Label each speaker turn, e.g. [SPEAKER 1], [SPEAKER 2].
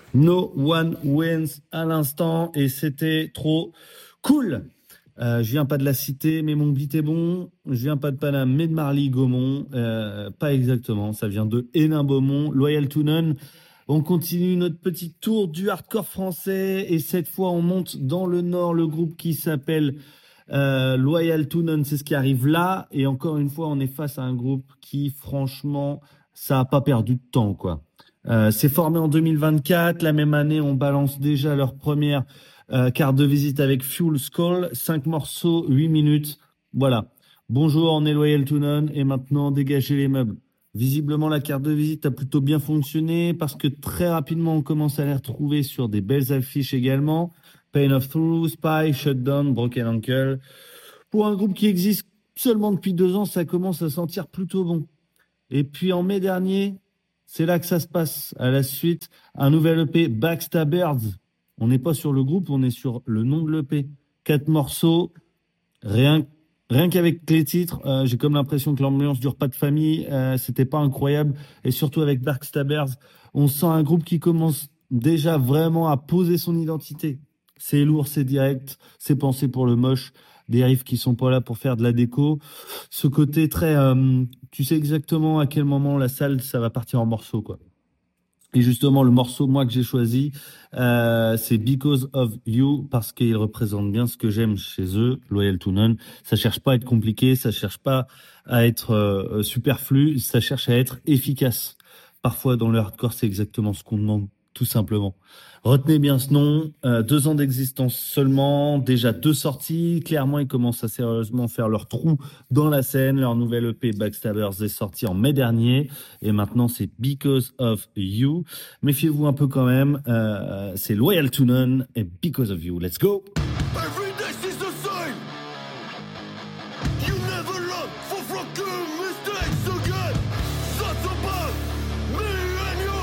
[SPEAKER 1] No One Wins à l'instant et c'était trop cool. Je viens pas de la cité, mais mon beat est bon. Je viens pas de Paname, mais de Marly-Gaumont. Pas exactement, ça vient de Hénin-Beaumont, Loyal to None. On continue notre petit tour du hardcore français et cette fois on monte dans le nord, le groupe qui s'appelle Loyal to None, c'est ce qui arrive là. Et encore une fois, on est face à un groupe qui, franchement, ça a pas perdu de temps, quoi. C'est formé en 2024. La même année, on balance déjà leur première carte de visite avec Fuel Skull. 5 morceaux, 8 minutes. Voilà. Bonjour, on est Loyal to None et maintenant, dégagez les meubles. Visiblement, la carte de visite a plutôt bien fonctionné parce que très rapidement, on commence à les retrouver sur des belles affiches également. Pain of Through, Spy, Shutdown, Broken Ankle. Pour un groupe qui existe seulement depuis 2 ans, ça commence à sentir plutôt bon. Et puis en mai dernier, c'est là que ça se passe. À la suite, un nouvel EP, Backstabers. On n'est pas sur le groupe, on est sur le nom de l'EP. 4 morceaux, rien, rien qu'avec les titres, j'ai comme l'impression que l'ambiance du repas de famille, c'était pas incroyable. Et surtout avec Backstabers, on sent un groupe qui commence déjà vraiment à poser son identité. C'est lourd, c'est direct, c'est pensé pour le moche. Des riffs qui sont pas là pour faire de la déco. Ce côté très, tu sais exactement à quel moment la salle, ça va partir en morceaux, quoi. Et justement, le morceau, moi, que j'ai choisi, c'est Because of You, parce qu'il représente bien ce que j'aime chez eux, Loyal to None. Ça cherche pas à être compliqué, ça cherche pas à être superflu, ça cherche à être efficace. Parfois, dans le hardcore, c'est exactement ce qu'on demande, tout simplement. Retenez bien ce nom, 2 ans d'existence seulement, déjà 2 sorties. Clairement, ils commencent à sérieusement faire leur trou dans la scène. Leur nouvelle EP Backstabbers est sorti en mai dernier. Et maintenant, c'est Because of You. Méfiez-vous un peu quand même. C'est Loyal to None et Because of You. Let's go!
[SPEAKER 2] Every day is the same. You never learn for fucking me.